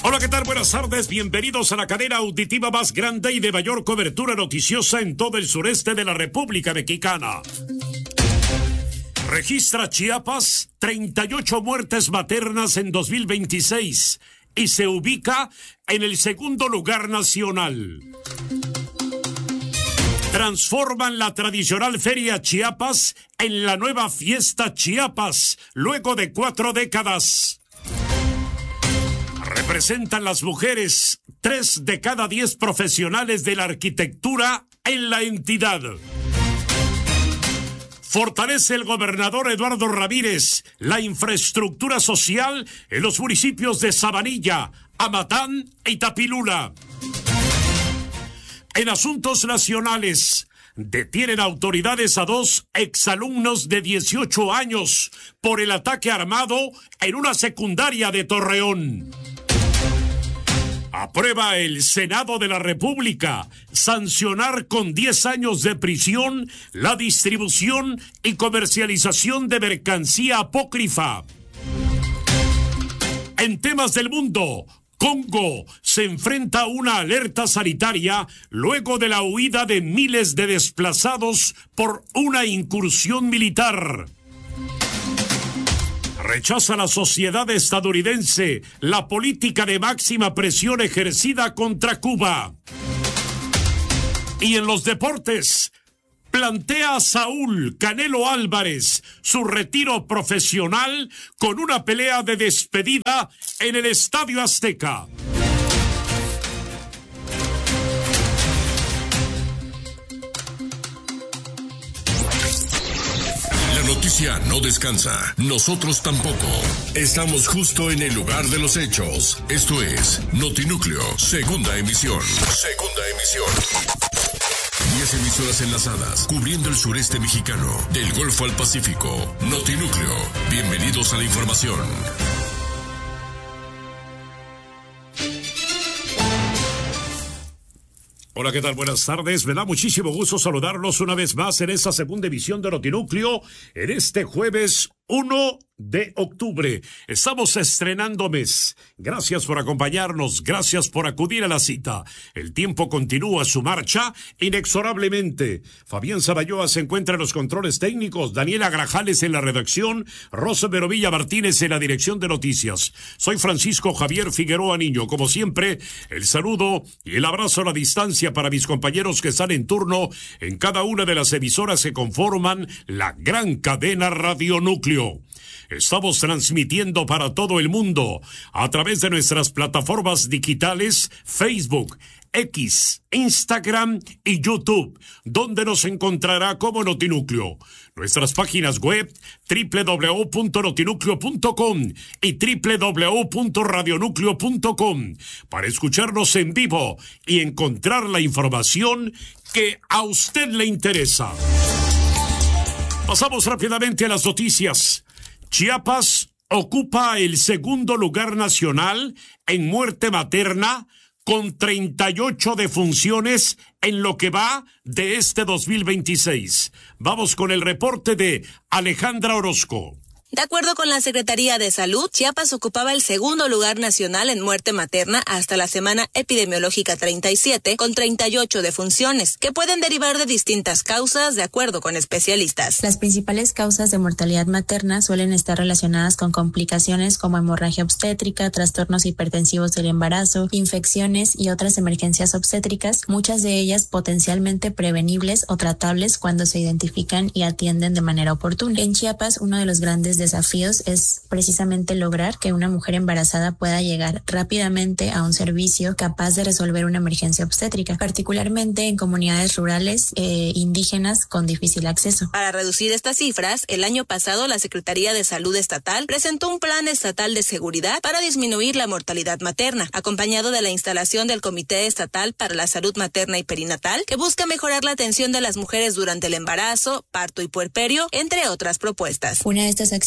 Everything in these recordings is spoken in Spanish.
Hola, ¿qué tal? Buenas tardes, bienvenidos a la cadena auditiva más grande y de mayor cobertura noticiosa en todo el sureste de la República Mexicana. Registra Chiapas 38 muertes maternas en 2026 y se ubica en el segundo lugar nacional. Transforman la tradicional Feria Chiapas en la nueva Fiesta Chiapas, luego de 4 décadas. Representan las mujeres 3 de cada 10 profesionales de la arquitectura en la entidad. Fortalece el gobernador Eduardo Ramírez la infraestructura social en los municipios de Sabanilla, Amatán y Tapilula. En asuntos nacionales, detienen autoridades a 2 exalumnos de 18 años por el ataque armado en una secundaria de Torreón. Aprueba el Senado de la República sancionar con 10 años de prisión la distribución y comercialización de mercancía apócrifa. En temas del mundo, Congo se enfrenta a una alerta sanitaria luego de la huida de miles de desplazados por una incursión militar. Rechaza la sociedad estadounidense la política de máxima presión ejercida contra Cuba. Y en los deportes, plantea a Saúl Canelo Álvarez su retiro profesional con una pelea de despedida en el Estadio Azteca. La noticia no descansa, nosotros tampoco. Estamos justo en el lugar de los hechos. Esto es Notinúcleo, segunda emisión. 10 emisoras enlazadas, cubriendo el sureste mexicano, del Golfo al Pacífico. Notinúcleo, bienvenidos a la información. Hola, ¿qué tal? Buenas tardes. Me da muchísimo gusto saludarlos una vez más en esta segunda emisión de Notinúcleo, en este jueves 1 de octubre. Estamos estrenando mes. Gracias por acompañarnos, gracias por acudir a la cita. El tiempo continúa su marcha inexorablemente. Fabián Zaballoa se encuentra en los controles técnicos, Daniela Grajales en la redacción, Rosa Verovilla Martínez en la dirección de noticias. Soy Francisco Javier Figueroa Niño. Como siempre, el saludo y el abrazo a la distancia para mis compañeros que están en turno en cada una de las emisoras que conforman la gran cadena Radio Núcleo. Estamos transmitiendo para todo el mundo a través de nuestras plataformas digitales Facebook, X, Instagram y YouTube, donde nos encontrará como Notinúcleo. Nuestras páginas web www.notinúcleo.com y www.radionúcleo.com para escucharnos en vivo y encontrar la información que a usted le interesa. Pasamos rápidamente a las noticias. Chiapas ocupa el segundo lugar nacional en muerte materna con 38 defunciones en lo que va de este 2026. Vamos con el reporte de Alejandra Orozco. De acuerdo con la Secretaría de Salud, Chiapas ocupaba el segundo lugar nacional en muerte materna hasta la semana epidemiológica 37, con 38 defunciones, que pueden derivar de distintas causas, de acuerdo con especialistas. Las principales causas de mortalidad materna suelen estar relacionadas con complicaciones como hemorragia obstétrica, trastornos hipertensivos del embarazo, infecciones y otras emergencias obstétricas, muchas de ellas potencialmente prevenibles o tratables cuando se identifican y atienden de manera oportuna. En Chiapas, uno de los grandes desafíos es precisamente lograr que una mujer embarazada pueda llegar rápidamente a un servicio capaz de resolver una emergencia obstétrica, particularmente en comunidades rurales indígenas con difícil acceso. Para reducir estas cifras, el año pasado la Secretaría de Salud Estatal presentó un plan estatal de seguridad para disminuir la mortalidad materna, acompañado de la instalación del Comité Estatal para la Salud Materna y Perinatal, que busca mejorar la atención de las mujeres durante el embarazo, parto y puerperio, entre otras propuestas. Una de estas acciones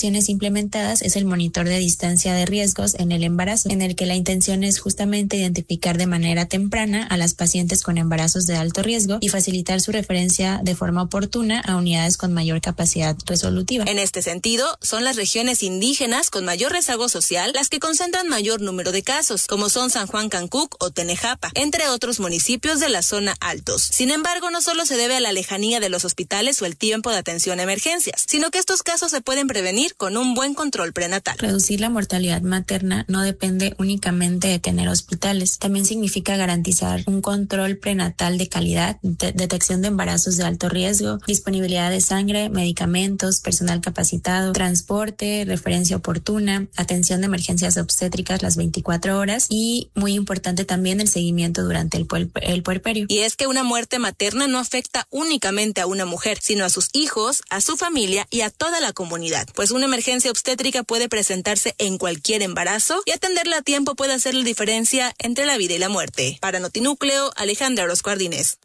acciones implementadas es el monitor de distancia de riesgos en el embarazo, en el que la intención es justamente identificar de manera temprana a las pacientes con embarazos de alto riesgo y facilitar su referencia de forma oportuna a unidades con mayor capacidad resolutiva. En este sentido, son las regiones indígenas con mayor rezago social las que concentran mayor número de casos, como son San Juan Cancuc o Tenejapa, entre otros municipios de la zona altos. Sin embargo, no solo se debe a la lejanía de los hospitales o el tiempo de atención a emergencias, sino que estos casos se pueden prevenir con un buen control prenatal. Reducir la mortalidad materna no depende únicamente de tener hospitales, también significa garantizar un control prenatal de calidad, detección de embarazos de alto riesgo, disponibilidad de sangre, medicamentos, personal capacitado, transporte, referencia oportuna, atención de emergencias obstétricas las 24 horas y, muy importante también, el seguimiento durante el puerperio. Y es que una muerte materna no afecta únicamente a una mujer, sino a sus hijos, a su familia y a toda la comunidad, pues una emergencia obstétrica puede presentarse en cualquier embarazo y atenderla a tiempo puede hacer la diferencia entre la vida y la muerte. Para Notinúcleo, Alejandra Orozco Ardínez.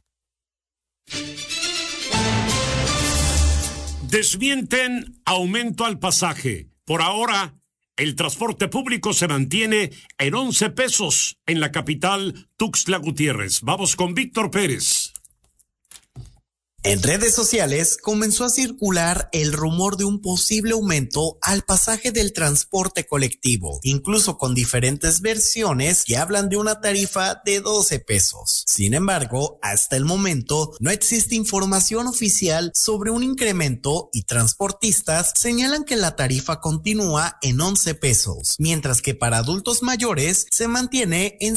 Desmienten aumento al pasaje. Por ahora, el transporte público se mantiene en 11 pesos en la capital Tuxtla Gutiérrez. Vamos con Víctor Pérez. En redes sociales comenzó a circular el rumor de un posible aumento al pasaje del transporte colectivo, incluso con diferentes versiones que hablan de una tarifa de 12 pesos. Sin embargo, hasta el momento no existe información oficial sobre un incremento y transportistas señalan que la tarifa continúa en 11 pesos, mientras que para adultos mayores se mantiene en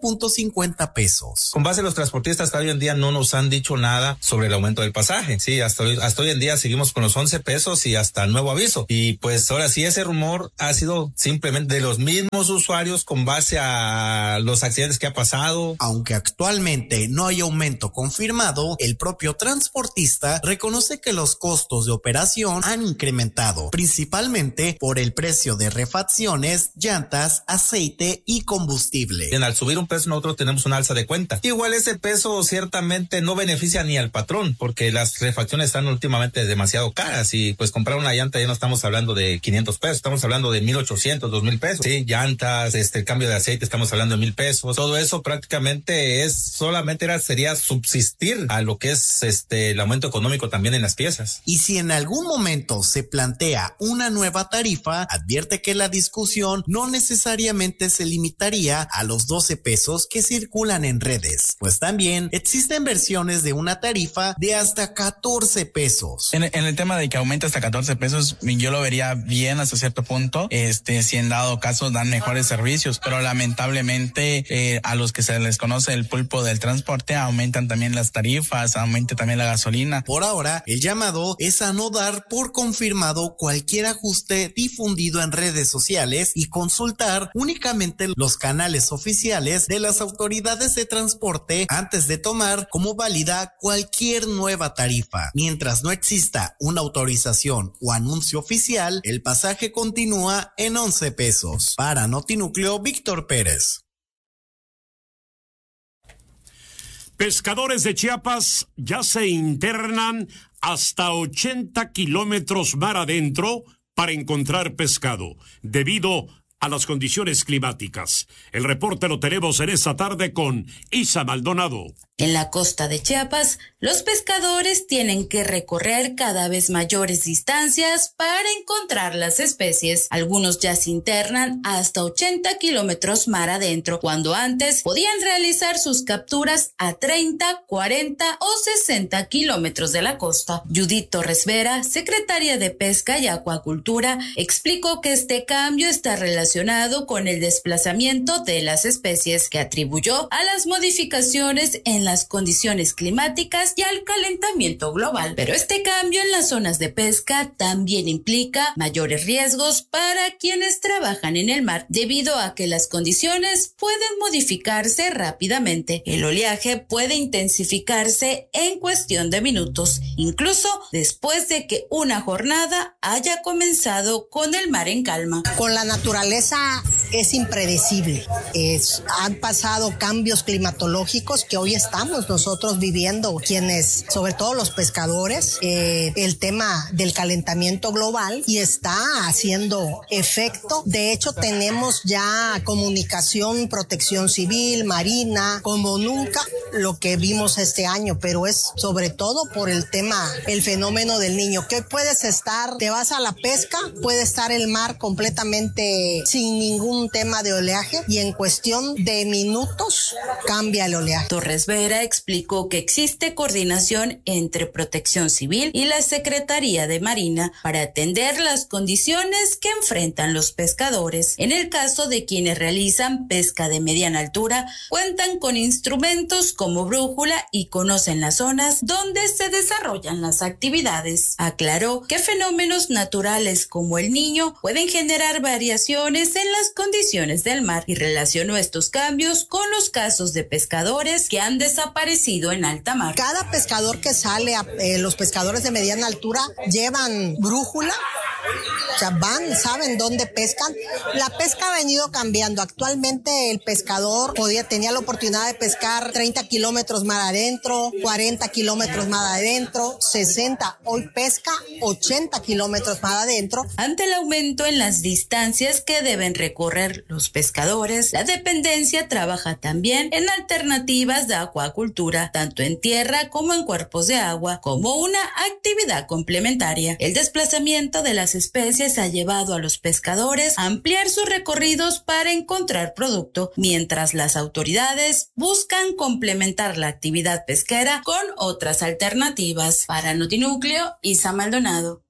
5.50 pesos. Con base a los transportistas, hasta hoy en día no nos han dicho nada sobre el aumento del pasaje. Sí, hasta hoy en día seguimos con los 11 pesos y hasta nuevo aviso. Y pues ahora sí, ese rumor ha sido simplemente de los mismos usuarios con base a los accidentes que ha pasado. Aunque actualmente no hay aumento confirmado, el propio transportista reconoce que los costos de operación han incrementado, principalmente por el precio de refacciones, llantas, aceite y combustible. Al subir un peso nosotros tenemos una alza de cuenta. Igual ese peso ciertamente no beneficia ni al patrón, porque las refacciones están últimamente demasiado caras y pues comprar una llanta ya no estamos hablando de 500 pesos, estamos hablando de 1,800, 2,000 pesos. Sí, llantas, el cambio de aceite estamos hablando de 1,000 pesos. Todo eso prácticamente sería subsistir a lo que es el aumento económico también en las piezas. Y si en algún momento se plantea una nueva tarifa, advierte que la discusión no necesariamente se limitaría a los 12 pesos que circulan en redes, pues también existen versiones de una tarifa de hasta 14 pesos. En el tema de que aumente hasta 14 pesos, yo lo vería bien hasta cierto punto, si en dado caso dan mejores servicios, pero lamentablemente a los que se les conoce el pulpo del transporte aumentan también las tarifas, aumenta también la gasolina. Por ahora, el llamado es a no dar por confirmado cualquier ajuste difundido en redes sociales y consultar únicamente los canales oficiales de las autoridades de transporte antes de tomar como válida cualquier nueva tarifa. Mientras no exista una autorización o anuncio oficial, el pasaje continúa en 11 pesos. Para Notinúcleo, Víctor Pérez. Pescadores de Chiapas ya se internan hasta 80 kilómetros mar adentro para encontrar pescado, debido a las condiciones climáticas. El reporte lo tenemos en esta tarde con Isa Maldonado. En la costa de Chiapas, los pescadores tienen que recorrer cada vez mayores distancias para encontrar las especies. Algunos ya se internan hasta 80 kilómetros mar adentro, cuando antes podían realizar sus capturas a 30, 40 o 60 kilómetros de la costa. Judith Torres Vera, secretaria de Pesca y Acuacultura, explicó que este cambio está relacionado con el desplazamiento de las especies, que atribuyó a las modificaciones en las condiciones climáticas y al calentamiento global. Pero este cambio en las zonas de pesca también implica mayores riesgos para quienes trabajan en el mar, debido a que las condiciones pueden modificarse rápidamente. El oleaje puede intensificarse en cuestión de minutos, incluso después de que una jornada haya comenzado con el mar en calma. Con la naturaleza es impredecible. Han pasado cambios climatológicos que hoy estamos nosotros viviendo, quienes, sobre todo los pescadores, el tema del calentamiento global, y está haciendo efecto. De hecho, tenemos ya comunicación, protección civil, marina, como nunca lo que vimos este año, pero es sobre todo por el tema, el fenómeno del Niño, que puedes estar, te vas a la pesca, puede estar el mar completamente sin ningún tema de oleaje y en cuestión de minutos cambia el oleaje. Torres Vera explicó que existe coordinación entre Protección Civil y la Secretaría de Marina para atender las condiciones que enfrentan los pescadores. En el caso de quienes realizan pesca de mediana altura, cuentan con instrumentos como brújula y conocen las zonas donde se desarrollan las actividades. Aclaró que fenómenos naturales como el Niño pueden generar variaciones en las condiciones del mar y relacionó estos cambios con los casos de pescadores que han desaparecido en alta mar. Cada pescador que sale, los pescadores de mediana altura llevan brújula, o sea, saben dónde pescan. La pesca ha venido cambiando. Actualmente el pescador tenía la oportunidad de pescar 30 kilómetros mar adentro, 40 kilómetros mar adentro, 60. Hoy pesca 80 kilómetros mar adentro. Ante el aumento en las distancias que deben recorrer los pescadores, la dependencia trabaja también en alternativas de acuacultura, tanto en tierra como en cuerpos de agua, como una actividad complementaria. El desplazamiento de las especies ha llevado a los pescadores a ampliar sus recorridos para encontrar producto, mientras las autoridades buscan complementar la actividad pesquera con otras alternativas. Para Notinúcleo, Isa Maldonado.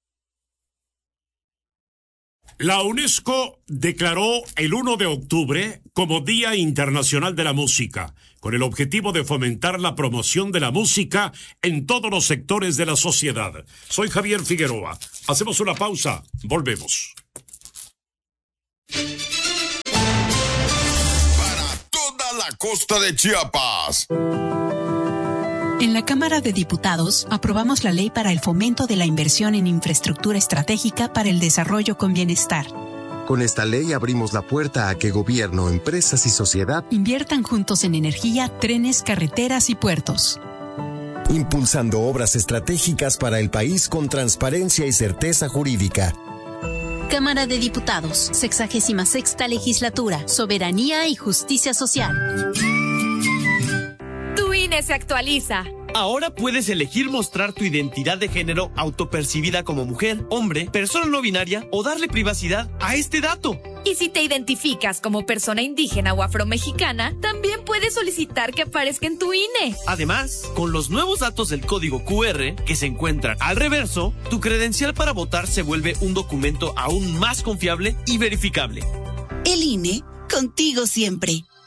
La UNESCO declaró el 1 de octubre como Día Internacional de la Música, con el objetivo de fomentar la promoción de la música en todos los sectores de la sociedad. Soy Javier Figueroa. Hacemos una pausa. Volvemos. Para toda la costa de Chiapas. En la Cámara de Diputados aprobamos la ley para el fomento de la inversión en infraestructura estratégica para el desarrollo con bienestar. Con esta ley abrimos la puerta a que gobierno, empresas y sociedad inviertan juntos en energía, trenes, carreteras y puertos. Impulsando obras estratégicas para el país con transparencia y certeza jurídica. Cámara de Diputados, 66ª Legislatura, Soberanía y Justicia Social. Tu INE se actualiza. Ahora puedes elegir mostrar tu identidad de género autopercibida como mujer, hombre, persona no binaria o darle privacidad a este dato. Y si te identificas como persona indígena o afromexicana, también puedes solicitar que aparezca en tu INE. Además, con los nuevos datos del código QR que se encuentran al reverso, tu credencial para votar se vuelve un documento aún más confiable y verificable. El INE, contigo siempre.